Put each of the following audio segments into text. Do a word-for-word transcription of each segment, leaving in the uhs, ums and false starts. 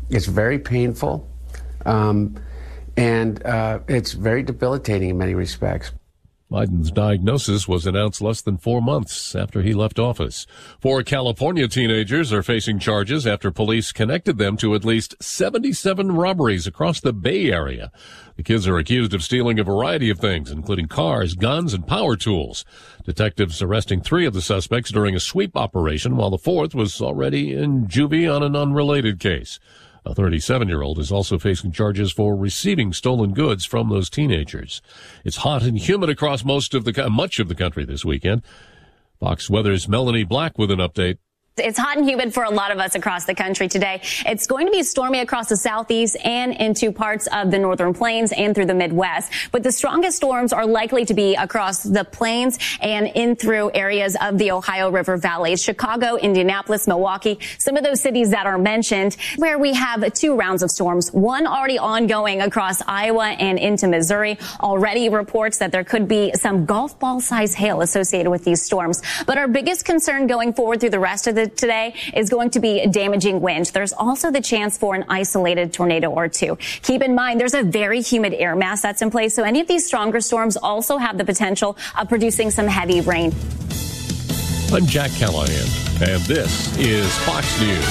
It's very painful, um, and uh, it's very debilitating in many respects. Biden's diagnosis was announced less than four months after he left office. Four California teenagers are facing charges after police connected them to at least seventy-seven robberies across the Bay Area. The kids are accused of stealing a variety of things, including cars, guns, and power tools. Detectives arresting three of the suspects during a sweep operation, while the fourth was already in juvie on an unrelated case. A thirty-seven-year-old is also facing charges for receiving stolen goods from those teenagers. It's hot and humid across most of the much of the country this weekend. Fox Weather's Melanie Black with an update. It's hot and humid for a lot of us across the country today. It's going to be stormy across the southeast and into parts of the northern plains and through the Midwest. But the strongest storms are likely to be across the plains and in through areas of the Ohio River Valley. Chicago, Indianapolis, Milwaukee, some of those cities that are mentioned, where we have two rounds of storms, one already ongoing across Iowa and into Missouri. Already reports that there could be some golf ball size hail associated with these storms. But our biggest concern going forward through the rest of the today is going to be damaging wind. There's also the chance for an isolated tornado or two. Keep in mind, there's a very humid air mass that's in place, so any of these stronger storms also have the potential of producing some heavy rain. I'm Jack Callahan, and this is Fox News.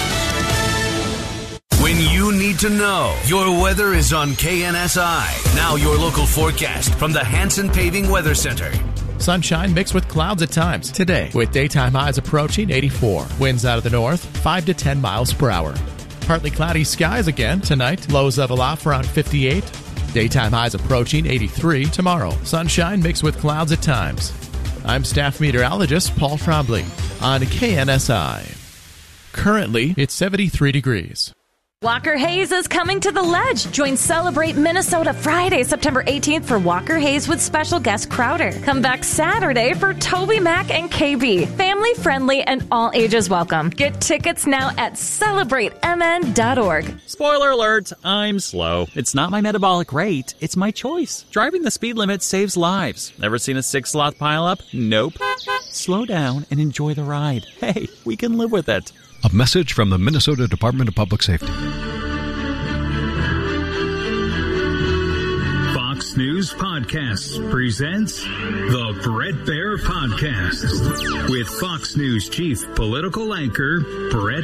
When you need to know, your weather is on K N S I. Now your local forecast from the Hanson Paving Weather Center. Sunshine mixed with clouds at times today, with daytime highs approaching eighty-four. Winds out of the north, five to ten miles per hour. Partly cloudy skies again tonight. Lows level off around fifty-eight. Daytime highs approaching eighty-three tomorrow. Sunshine mixed with clouds at times. I'm staff meteorologist Paul Trombley on K N S I. Currently, it's seventy-three degrees. Walker Hayes is coming to the Ledge. Join Celebrate Minnesota Friday, September eighteenth for Walker Hayes with special guest Crowder. Come back Saturday for Toby Mac and K B. Family friendly and all ages welcome. Get tickets now at celebrate m n dot org. Spoiler alert, I'm slow. It's not my metabolic rate, it's my choice. Driving the speed limit saves lives. Ever seen a six-slot pileup? Nope. Slow down and enjoy the ride. Hey, we can live with it. A message from the Minnesota Department of Public Safety. Fox News Podcasts presents the Bret Baier Podcast with Fox News Chief Political Anchor Bret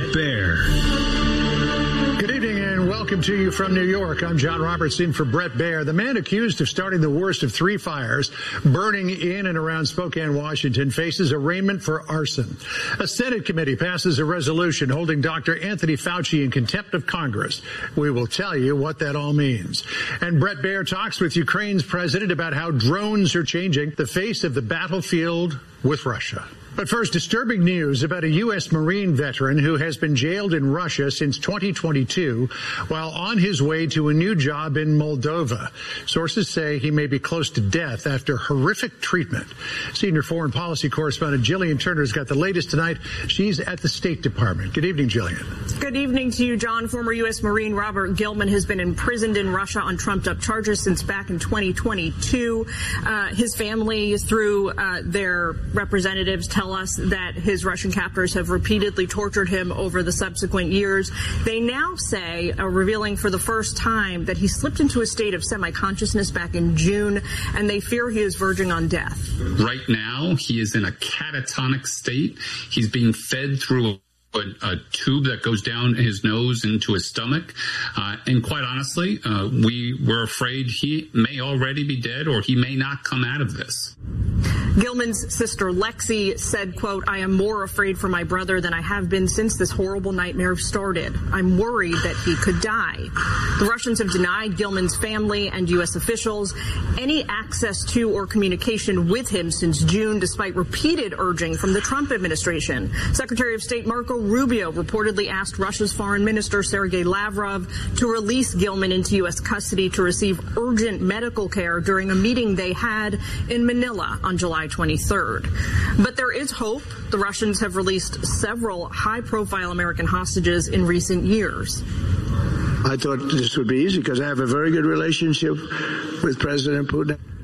Baier. Good evening and welcome to you from New York. I'm John Robertson for Bret Baier. The man accused of starting the worst of three fires burning in and around Spokane, Washington, faces arraignment for arson. A Senate committee passes a resolution holding Doctor Anthony Fauci in contempt of Congress. We will tell you what that all means. And Bret Baier talks with Ukraine's president about how drones are changing the face of the battlefield with Russia. But first, disturbing news about a U S Marine veteran who has been jailed in Russia since twenty twenty-two while on his way to a new job in Moldova. Sources say he may be close to death after horrific treatment. Senior foreign policy correspondent Jillian Turner's got the latest tonight. She's at the State Department. Good evening, Jillian. Good evening to you, John. Former U S Marine Robert Gilman has been imprisoned in Russia on trumped-up charges since back in twenty twenty-two. Uh, his family, through uh, their representatives, tell us that his Russian captors have repeatedly tortured him over the subsequent years. They now say, uh, revealing for the first time, that he slipped into a state of semi-consciousness back in June, and they fear he is verging on death. Right now, he is in a catatonic state. He's being fed through a A, a tube that goes down his nose into his stomach. Uh, and quite honestly, uh, we were afraid he may already be dead or he may not come out of this. Gilman's sister Lexi said, quote, "I am more afraid for my brother than I have been since this horrible nightmare started. I'm worried that he could die." The Russians have denied Gilman's family and U S officials any access to or communication with him since June, despite repeated urging from the Trump administration. Secretary of State Marco Rubio reportedly asked Russia's Foreign Minister Sergei Lavrov to release Gilman into U S custody to receive urgent medical care during a meeting they had in Manila on July twenty-third. But there is hope. The Russians have released several high-profile American hostages in recent years. I thought this would be easy because I have a very good relationship with President Putin.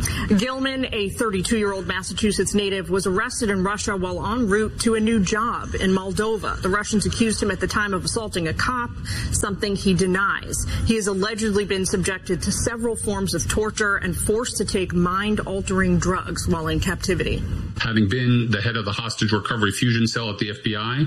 Gilman, a thirty-two-year-old Massachusetts native, was arrested in Russia while en route to a new job in Moldova. The Russians accused him at the time of assaulting a cop, something he denies. He has allegedly been subjected to several forms of torture and forced to take mind-altering drugs while in captivity. Having been the head of the hostage recovery fusion cell at the F B I,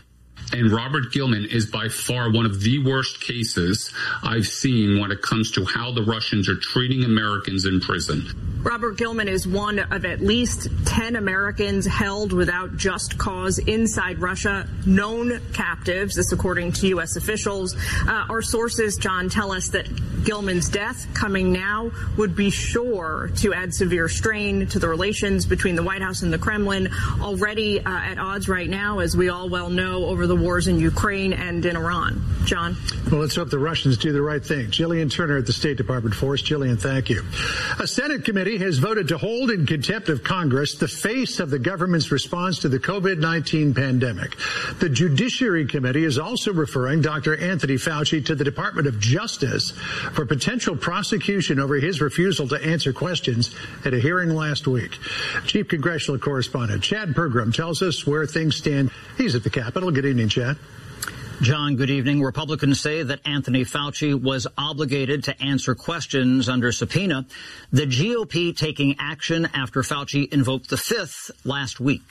and Robert Gilman is by far one of the worst cases I've seen when it comes to how the Russians are treating Americans in prison. Robert Gilman is one of at least ten Americans held without just cause inside Russia, known captives, this according to U S officials. Uh, our sources, John, tell us that Gilman's death coming now would be sure to add severe strain to the relations between the White House and the Kremlin, already uh, at odds right now, as we all well know, over the wars in Ukraine and in Iran. John? Well, let's hope the Russians do the right thing. Jillian Turner at the State Department for us. Jillian, thank you. A Senate committee has voted to hold in contempt of Congress the face of the government's response to the COVID nineteen pandemic. The Judiciary Committee is also referring Doctor Anthony Fauci to the Department of Justice for potential prosecution over his refusal to answer questions at a hearing last week. Chief Congressional Correspondent Chad Pergram tells us where things stand. He's at the Capitol. Good evening, Chad. John, good evening. Republicans say that Anthony Fauci was obligated to answer questions under subpoena. The G O P taking action after Fauci invoked the fifth last week.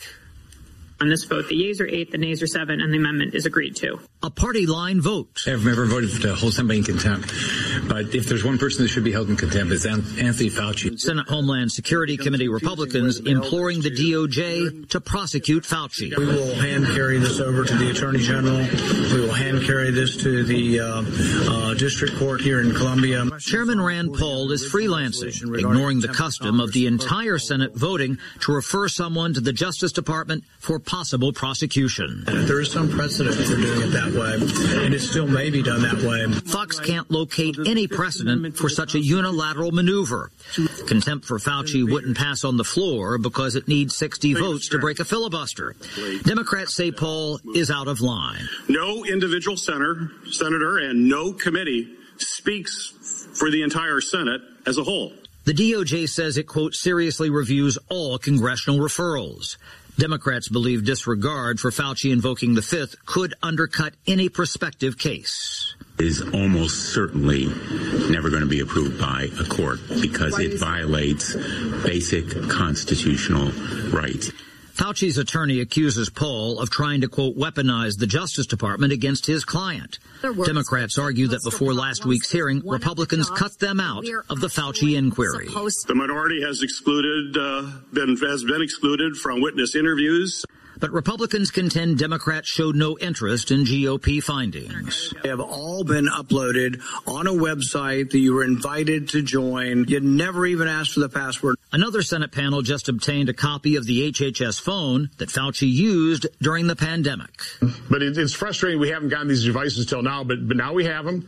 On this vote, the yeas are eight, the nays are seven, and the amendment is agreed to. A party line vote. I've never voted to hold somebody in contempt. But if there's one person that should be held in contempt, it's Anthony Fauci. Senate Homeland Security Committee Republicans imploring the D O J to prosecute Fauci. We will hand carry this over to the Attorney General. We will hand carry this to the uh, uh, District Court here in Columbia. Chairman Rand Paul is freelancing, ignoring the custom of the entire Senate voting to refer someone to the Justice Department for possible prosecution. There is some precedent for doing it that way, and it still may be done that way. Fox can't locate any precedent for such a unilateral maneuver. Contempt for Fauci wouldn't pass on the floor because it needs sixty votes to break a filibuster. Democrats say Paul is out of line. No individual senator, senator and no committee speaks for the entire Senate as a whole. The D O J says it, quote, seriously reviews all congressional referrals. Democrats believe disregard for Fauci invoking the fifth could undercut any prospective case. Is almost certainly never going to be approved by a court because it violates basic constitutional rights. Fauci's attorney accuses Paul of trying to, quote, weaponize the Justice Department against his client. Democrats argue that before last week's hearing, Republicans cut them out of the Fauci inquiry. The minority has excluded, uh, been, has been excluded from witness interviews. But Republicans contend Democrats showed no interest in G O P findings. They have all been uploaded on a website that you were invited to join. You never even asked for the password. Another Senate panel just obtained a copy of the H H S phone that Fauci used during the pandemic. But it, it's frustrating we haven't gotten these devices till now, but, but now we have them.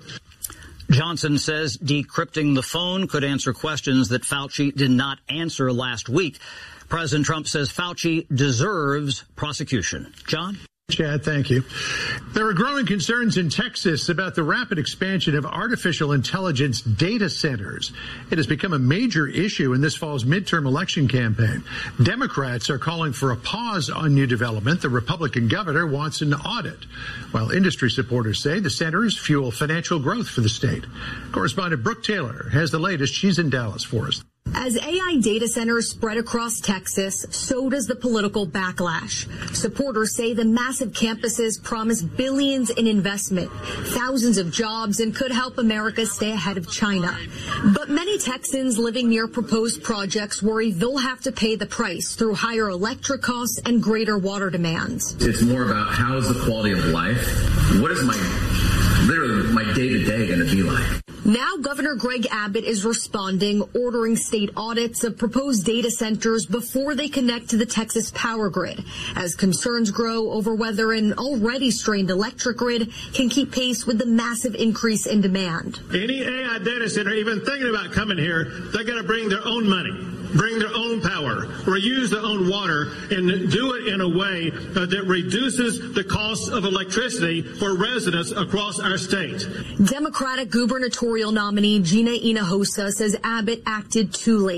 Johnson says decrypting the phone could answer questions that Fauci did not answer last week. President Trump says Fauci deserves prosecution. John? Chad, thank you. There are growing concerns in Texas about the rapid expansion of artificial intelligence data centers. It has become a major issue in this fall's midterm election campaign. Democrats are calling for a pause on new development. The Republican governor wants an audit, while industry supporters say the centers fuel financial growth for the state. Correspondent Brooke Taylor has the latest. She's in Dallas for us. As A I data centers spread across Texas, so does the political backlash. Supporters say the massive campuses promise billions in investment, thousands of jobs, and could help America stay ahead of China. But many Texans living near proposed projects worry they'll have to pay the price through higher electric costs and greater water demands. It's more about how is the quality of life? What is my, literally, my day-to-day going to be like? Now Governor Greg Abbott is responding, ordering state audits of proposed data centers before they connect to the Texas power grid, as concerns grow over whether an already strained electric grid can keep pace with the massive increase in demand. Any A I data center even thinking about coming here, they're going to bring their own money, bring their own power, or use their own water, and do it in a way uh, that reduces the cost of electricity for residents across our state. Democratic gubernatorial nominee Gina Hinojosa says Abbott acted too late.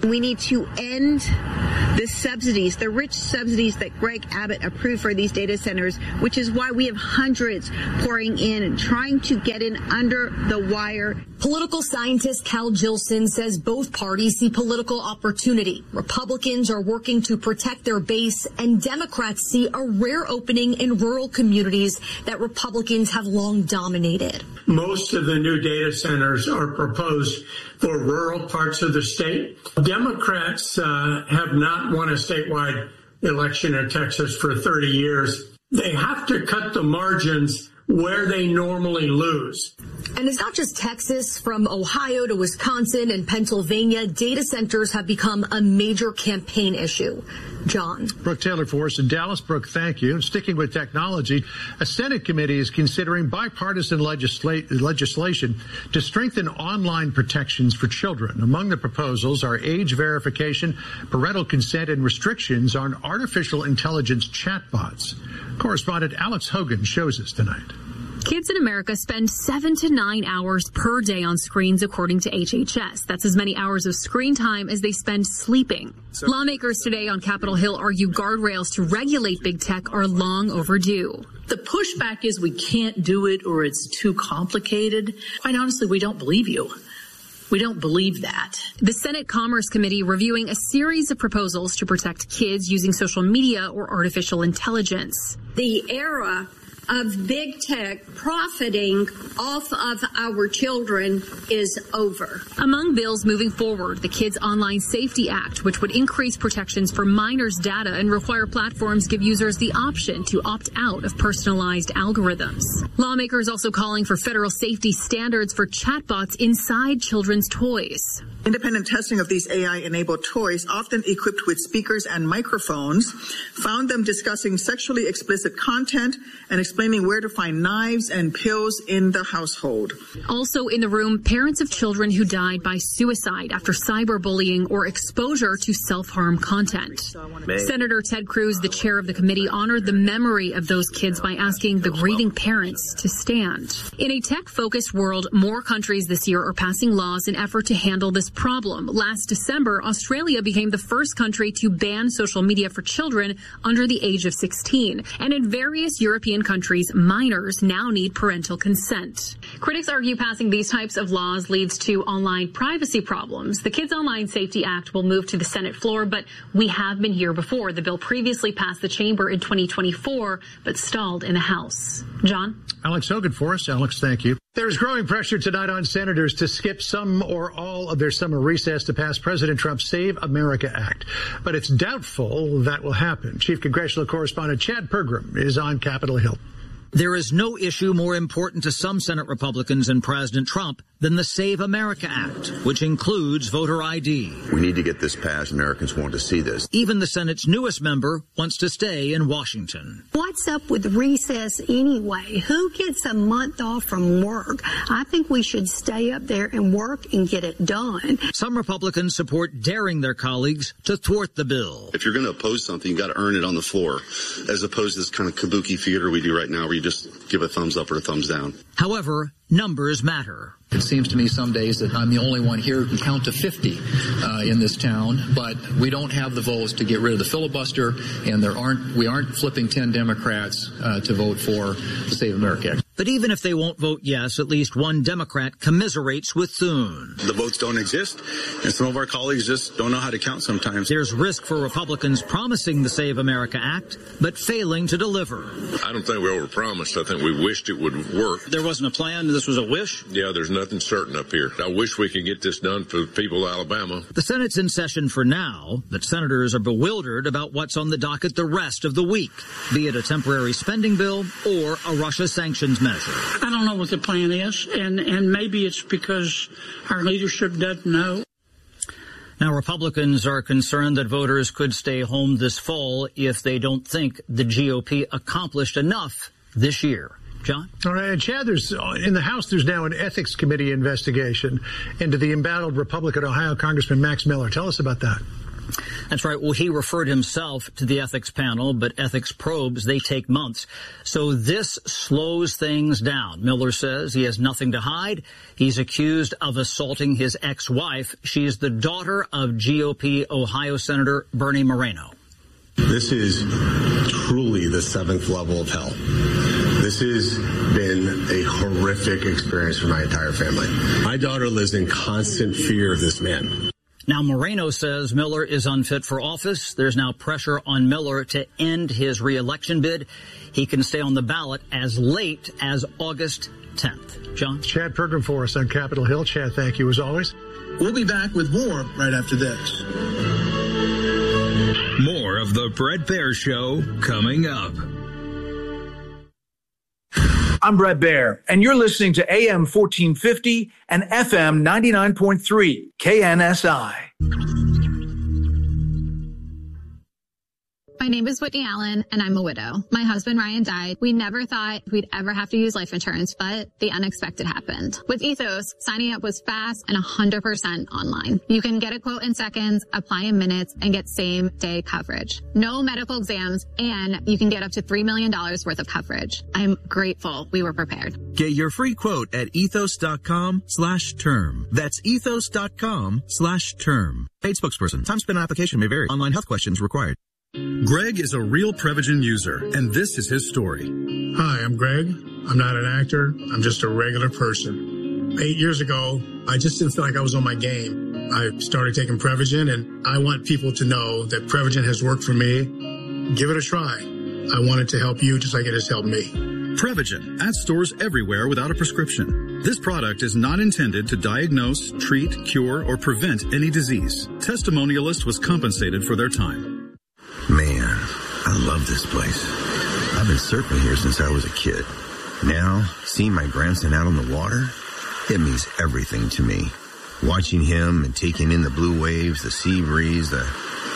We need to end the subsidies, the rich subsidies that Greg Abbott approved for these data centers, which is why we have hundreds pouring in and trying to get in under the wire. Political scientist Cal Jilson says both parties see political opportunity. Republicans are working to protect their base, and Democrats see a rare opening in rural communities that Republicans have long dominated. Most of the new data centers are proposed for rural parts of the state. Democrats uh, have not won a statewide election in Texas for thirty years. They have to cut the margins where they normally lose. And it's not just Texas. From Ohio to Wisconsin and Pennsylvania, data centers have become a major campaign issue. John. Brooke Taylor for us in Dallas. Brooke, thank you. Sticking with technology, a Senate committee is considering bipartisan legisla- legislation to strengthen online protections for children. Among the proposals are age verification, parental consent, and restrictions on artificial intelligence chatbots. Correspondent Alex Hogan shows us tonight. Kids in America spend seven to nine hours per day on screens, according to H H S. That's as many hours of screen time as they spend sleeping. So, lawmakers today on Capitol Hill argue guardrails to regulate big tech are long overdue. The pushback is we can't do it or it's too complicated. Quite honestly, we don't believe you. We don't believe that. The Senate Commerce Committee reviewing a series of proposals to protect kids using social media or artificial intelligence. The era of big tech profiting off of our children is over. Among bills moving forward, the Kids Online Safety Act, which would increase protections for minors' data and require platforms give users the option to opt out of personalized algorithms. Lawmakers also calling for federal safety standards for chatbots inside children's toys. Independent testing of these A I-enabled toys, often equipped with speakers and microphones, found them discussing sexually explicit content and explaining where to find knives and pills in the household. Also in the room, parents of children who died by suicide after cyberbullying or exposure to self-harm content. Senator Ted Cruz, the chair of the committee, honored the memory of those kids by asking the grieving parents to stand. In a tech-focused world, more countries this year are passing laws in effort to handle this problem. Last December, Australia became the first country to ban social media for children under the age of sixteen. And in various European countries, minors now need parental consent. Critics argue passing these types of laws leads to online privacy problems. The Kids Online Safety Act will move to the Senate floor, but we have been here before. The bill previously passed the chamber in twenty twenty-four, but stalled in the House. John? Alex Hogan for us. Alex, thank you. There's growing pressure tonight on senators to skip some or all of their summer recess to pass President Trump's Save America Act. But it's doubtful that will happen. Chief Congressional Correspondent Chad Pergram is on Capitol Hill. There is no issue more important to some Senate Republicans and President Trump than the Save America Act, which includes voter I D. We need to get this passed. Americans want to see this. Even the Senate's newest member wants to stay in Washington. What's up with recess anyway? Who gets a month off from work? I think we should stay up there and work and get it done. Some Republicans support daring their colleagues to thwart the bill. If you're going to oppose something, you got to earn it on the floor, as opposed to this kind of kabuki theater we do right now where you just give a thumbs up or a thumbs down. However, numbers matter. It seems to me some days that I'm the only one here who can count to fifty uh, in this town, but we don't have the votes to get rid of the filibuster, and there aren't we aren't flipping ten Democrats uh, to vote for the Save America Act. But even if they won't vote yes, at least one Democrat commiserates with Thune. The votes don't exist, and some of our colleagues just don't know how to count sometimes. There's risk for Republicans promising the Save America Act, but failing to deliver. I don't think we overpromised. I think we wished it would work. There wasn't a plan. This was a wish? Yeah, there's nothing certain up here. I wish we could get this done for the people of Alabama. The Senate's in session for now, but senators are bewildered about what's on the docket the rest of the week, be it a temporary spending bill or a Russia sanctions measure. I don't know what the plan is, and, and maybe it's because our leadership doesn't know. Now, Republicans are concerned that voters could stay home this fall if they don't think the G O P accomplished enough this year. John? All right, and Chad, there's, in the House, there's now an ethics committee investigation into the embattled Republican Ohio Congressman Max Miller. Tell us about that. That's right. Well, he referred himself to the ethics panel, but ethics probes, they take months. So this slows things down. Miller says he has nothing to hide. He's accused of assaulting his ex-wife. She's the daughter of G O P Ohio Senator Bernie Moreno. This is truly the seventh level of hell. This has been a horrific experience for my entire family. My daughter lives in constant fear of this man. Now, Moreno says Miller is unfit for office. There's now pressure on Miller to end his re-election bid. He can stay on the ballot as late as August tenth. John? Chad Pergram for us on Capitol Hill. Chad, thank you as always. We'll be back with more right after this. More of the Bret Baier Show coming up. I'm Bret Baier, and you're listening to A M fourteen fifty and F M ninety-nine point three K N S I. My name is Whitney Allen, and I'm a widow. My husband, Ryan, died. We never thought we'd ever have to use life insurance, but the unexpected happened. With Ethos, signing up was fast and one hundred percent online. You can get a quote in seconds, apply in minutes, and get same-day coverage. No medical exams, and you can get up to three million dollars worth of coverage. I'm grateful we were prepared. Get your free quote at ethos.com slash term. That's ethos.com slash term. Paid spokesperson. Time spent on application may vary. Online health questions required. Greg is a real Prevagen user, and this is his story. Hi, I'm Greg. I'm not an actor. I'm just a regular person. Eight years ago, I just didn't feel like I was on my game. I started taking Prevagen, and I want people to know that Prevagen has worked for me. Give it a try. I want it to help you just like it has helped me. Prevagen, at stores everywhere without a prescription. This product is not intended to diagnose, treat, cure, or prevent any disease. Testimonialist was compensated for their time. Man, I love this place. I've been surfing here since I was a kid. Now, seeing my grandson out on the water, it means everything to me. Watching him and taking in the blue waves, the sea breeze, the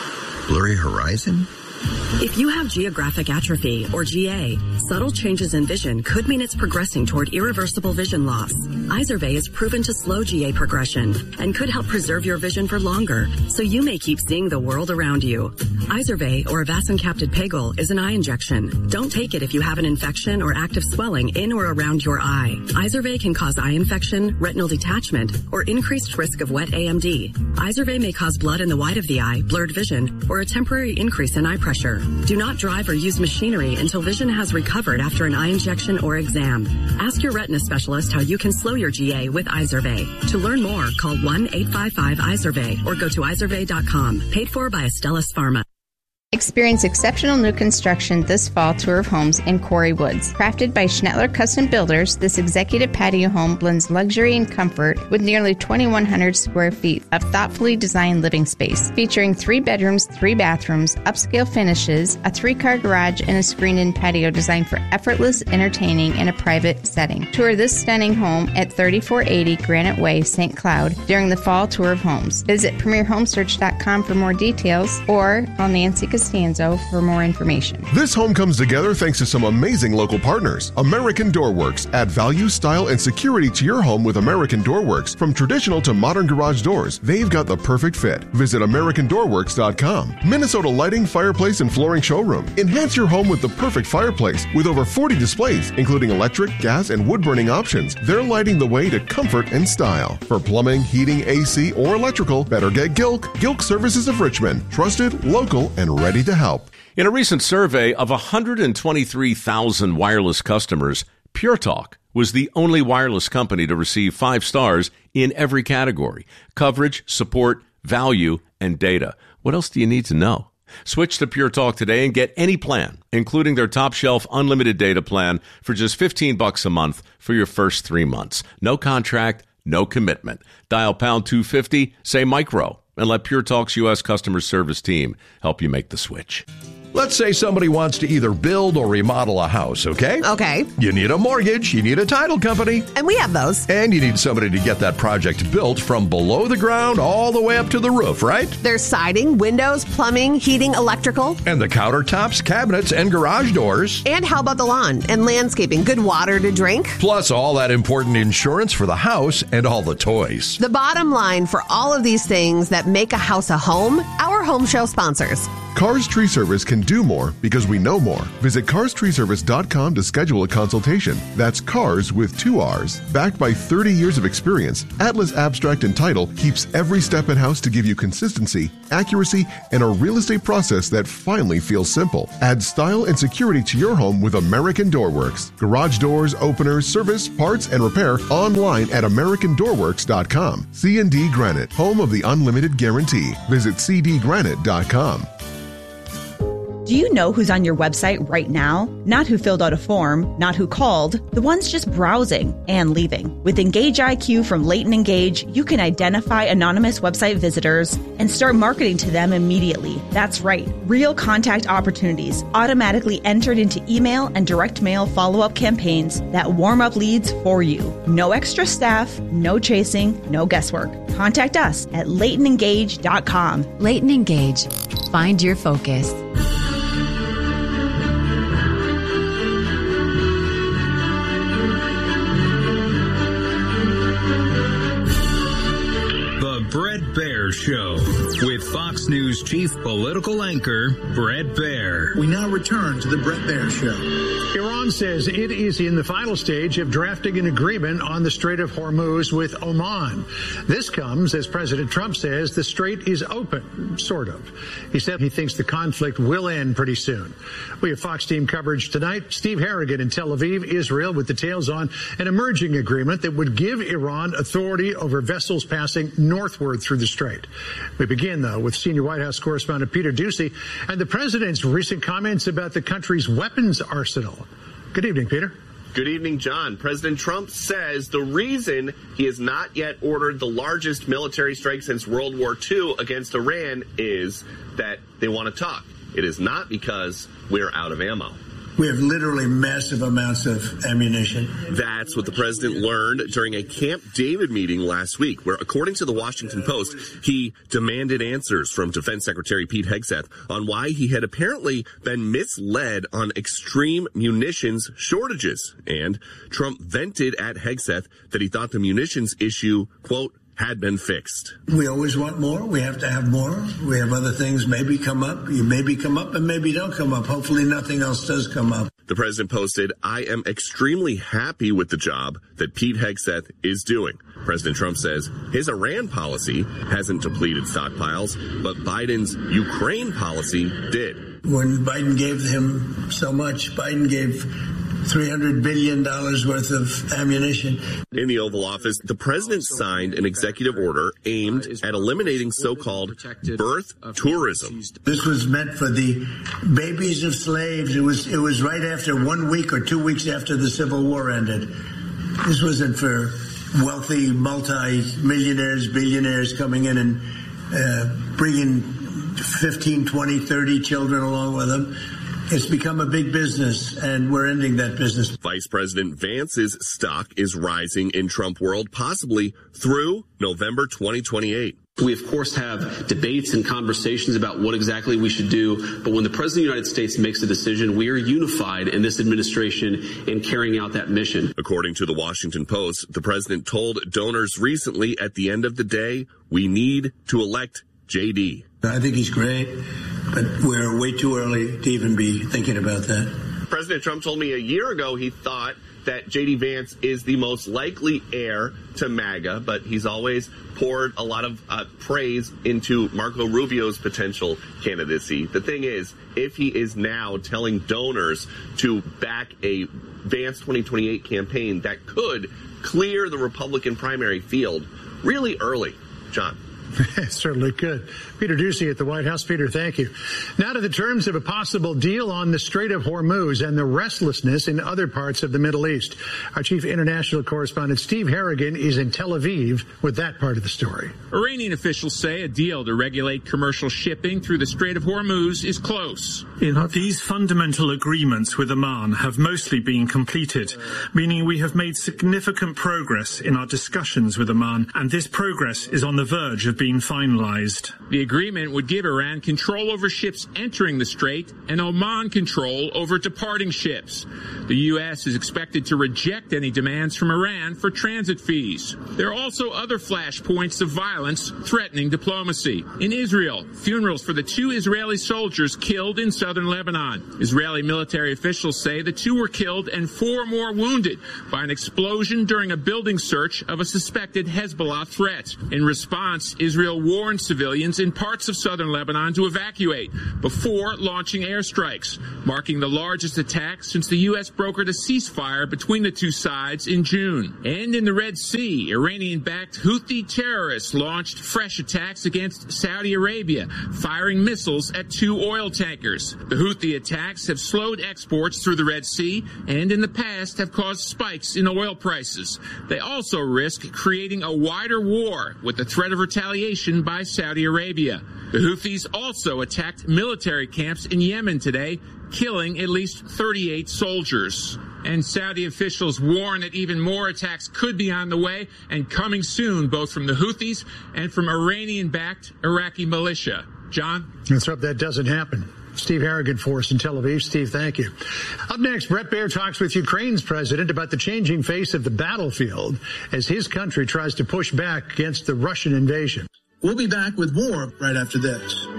blurry horizon. If you have geographic atrophy, or G A, subtle changes in vision could mean it's progressing toward irreversible vision loss. Izervay is proven to slow G A progression and could help preserve your vision for longer, so you may keep seeing the world around you. Izervay, or avacincaptad pegol, is an eye injection. Don't take it if you have an infection or active swelling in or around your eye. Izervay can cause eye infection, retinal detachment, or increased risk of wet A M D. Izervay may cause blood in the white of the eye, blurred vision, or a temporary increase in eye pressure. Pressure. Do not drive or use machinery until vision has recovered after an eye injection or exam. Ask your retina specialist how you can slow your G A with Izervay. To learn more, call one eight five five Izervay or go to izervay dot com. Paid for by Astellas Pharma. Experience exceptional new construction this fall tour of homes in Quarry Woods. Crafted by Schnettler Custom Builders, this executive patio home blends luxury and comfort with nearly twenty-one hundred square feet of thoughtfully designed living space, featuring three bedrooms, three bathrooms, upscale finishes, a three-car garage, and a screened-in patio designed for effortless entertaining in a private setting. Tour this stunning home at thirty-four eighty Granite Way, Saint Cloud during the fall tour of homes. Visit premier home search dot com for more details or on Nancy Costanzo for more information. This home comes together thanks to some amazing local partners. American Doorworks. Add value, style, and security to your home with American Doorworks. From traditional to modern garage doors, they've got the perfect fit. Visit american doorworks dot com. Minnesota Lighting, Fireplace, and Flooring Showroom. Enhance your home with the perfect fireplace. With over forty displays, including electric, gas, and wood-burning options, they're lighting the way to comfort and style. For plumbing, heating, A C, or electrical, better get Gilk. Gilk Services of Richmond. Trusted, local, and ready to help. In a recent survey of one hundred twenty-three thousand wireless customers, Pure Talk was the only wireless company to receive five stars in every category: coverage, support, value, and data. What else do you need to know? Switch to Pure Talk today and get any plan, including their top shelf unlimited data plan for just fifteen bucks a month for your first three months. No contract, no commitment. Dial pound two fifty, say micro, and let Pure Talk's U S customer service team help you make the switch. Let's say somebody wants to either build or remodel a house, okay? Okay. You need a mortgage, you need a title company. And we have those. And you need somebody to get that project built from below the ground all the way up to the roof, right? There's siding, windows, plumbing, heating, electrical. And the countertops, cabinets, and garage doors. And how about the lawn and landscaping? Good water to drink. Plus all that important insurance for the house and all the toys. The bottom line for all of these things that make a house a home, our home show sponsors. Cars Tree Service can do more because we know more. Visit cars tree service dot com to schedule a consultation. That's cars with two R's. Backed by thirty years of experience, Atlas Abstract and Title keeps every step in-house to give you consistency, accuracy, and a real estate process that finally feels simple. Add style and security to your home with American Door Works. Garage doors, openers, service, parts, and repair online at american door works dot com. C and D Granite, home of the unlimited guarantee. Visit c d granite dot com. Do you know who's on your website right now? Not who filled out a form, not who called, the ones just browsing and leaving. With Engage I Q from Leighton Engage, you can identify anonymous website visitors and start marketing to them immediately. That's right, real contact opportunities automatically entered into email and direct mail follow-up campaigns that warm up leads for you. No extra staff, no chasing, no guesswork. Contact us at leighton engage dot com. Leighton Engage. Find your focus. Bret Baier Show with Fox News chief political anchor Bret Baier. We now return to the Bret Baier Show. Iran says it is in the final stage of drafting an agreement on the Strait of Hormuz with Oman. This comes as President Trump says the strait is open, sort of. He said he thinks the conflict will end pretty soon. We have Fox team coverage tonight. Steve Harrigan in Tel Aviv, Israel, with details on an emerging agreement that would give Iran authority over vessels passing northward through the strait. We begin, though, with senior White House correspondent Peter Doocy and the president's recent comments about the country's weapons arsenal. Good evening, Peter. Good evening, John. President Trump says the reason he has not yet ordered the largest military strike since World War Two against Iran is that they want to talk. It is not because we're out of ammo. We have literally massive amounts of ammunition. That's what the president learned during a Camp David meeting last week, where, according to the Washington Post, he demanded answers from Defense Secretary Pete Hegseth on why he had apparently been misled on extreme munitions shortages. And Trump vented at Hegseth that he thought the munitions issue, quote, had been fixed. We always want more. We have to have more. We have other things maybe come up. You maybe come up and maybe don't come up. Hopefully nothing else does come up. The president posted, I am extremely happy with the job that Pete Hegseth is doing. President Trump says his Iran policy hasn't depleted stockpiles, but Biden's Ukraine policy did. When Biden gave him so much, Biden gave three hundred billion dollars worth of ammunition. In the Oval Office, the president signed an executive order aimed at eliminating so-called birth tourism. This was meant for the babies of slaves. It was, it was right after one week or two weeks after the Civil War ended. This wasn't for wealthy multi-millionaires, billionaires coming in and uh, bringing fifteen, twenty, thirty children along with them. It's become a big business, and we're ending that business. Vice President Vance's stock is rising in Trump world, possibly through November twenty twenty-eight. We, of course, have debates and conversations about what exactly we should do. But when the President of the United States makes a decision, we are unified in this administration in carrying out that mission. According to the Washington Post, the president told donors recently, at the end of the day, we need to elect J D. I think he's great, but we're way too early to even be thinking about that. President Trump told me a year ago he thought that J D Vance is the most likely heir to MAGA, but he's always poured a lot of uh, praise into Marco Rubio's potential candidacy. The thing is, if he is now telling donors to back a Vance twenty twenty-eight campaign that could clear the Republican primary field really early, John. It certainly could. Peter Doocy at the White House. Peter, thank you. Now to the terms of a possible deal on the Strait of Hormuz and the restlessness in other parts of the Middle East. Our chief international correspondent Steve Harrigan is in Tel Aviv with that part of the story. Iranian officials say a deal to regulate commercial shipping through the Strait of Hormuz is close. These fundamental agreements with Oman have mostly been completed, meaning we have made significant progress in our discussions with Oman, and this progress is on the verge of being finalized. The agreement would give Iran control over ships entering the strait and Oman control over departing ships. The U S is expected to reject any demands from Iran for transit fees. There are also other flashpoints of violence threatening diplomacy. In Israel, funerals for the two Israeli soldiers killed in southern Lebanon. Israeli military officials say the two were killed and four more wounded by an explosion during a building search of a suspected Hezbollah threat. In response, Israel warned civilians in parts of southern Lebanon to evacuate before launching airstrikes, marking the largest attack since the U S brokered a ceasefire between the two sides in June. And in the Red Sea, Iranian-backed Houthi terrorists launched fresh attacks against Saudi Arabia, firing missiles at two oil tankers. The Houthi attacks have slowed exports through the Red Sea and in the past have caused spikes in oil prices. They also risk creating a wider war with the threat of retaliation by Saudi Arabia. The Houthis also attacked military camps in Yemen today, killing at least thirty-eight soldiers. And Saudi officials warn that even more attacks could be on the way and coming soon, both from the Houthis and from Iranian-backed Iraqi militia. John? Let's hope that doesn't happen. Steve Harrigan for us in Tel Aviv. Steve, thank you. Up next, Bret Baier talks with Ukraine's president about the changing face of the battlefield as his country tries to push back against the Russian invasion. We'll be back with more right after this.